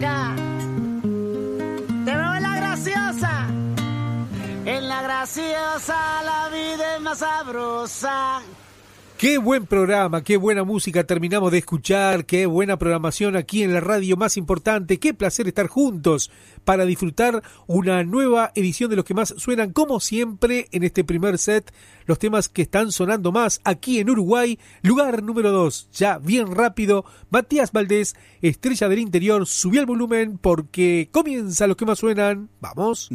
acá. Te veo en la graciosa. En la graciosa la vida es más sabrosa. Qué buen programa, qué buena música terminamos de escuchar, qué buena programación aquí en la radio más importante, qué placer estar juntos para disfrutar una nueva edición de los que más suenan, como siempre en este primer set, los temas que están sonando más aquí en Uruguay. Lugar número 2, ya bien rápido, Matías Valdés, Estrella del Interior, subí el volumen porque comienza los que más suenan, vamos.